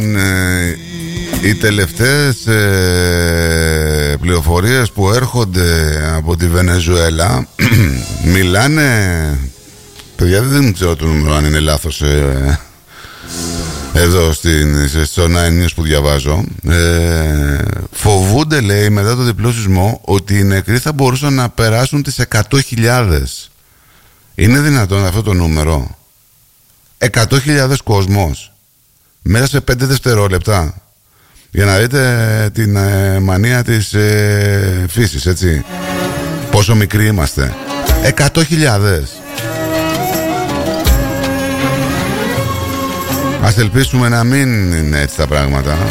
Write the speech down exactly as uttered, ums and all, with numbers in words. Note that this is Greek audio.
Λοιπόν, ε, οι τελευταίες ε, πληροφορίες που έρχονται από τη Βενεζουέλα μιλάνε, παιδιά, δεν ξέρω το νούμερο αν είναι λάθος, ε, εδώ στην, στο Nine News που διαβάζω, ε, φοβούνται, λέει, μετά το διπλό σεισμό, ότι οι νεκροί θα μπορούσαν να περάσουν τις εκατό χιλιάδες. Είναι δυνατόν αυτό το νούμερο? εκατό χιλιάδες κόσμος μέσα σε πέντε δευτερόλεπτα. Για να δείτε την ε, μανία της ε, φύσης, έτσι. Πόσο μικροί είμαστε. εκατό χιλιάδες. Ας ελπίσουμε να μην είναι έτσι τα πράγματα.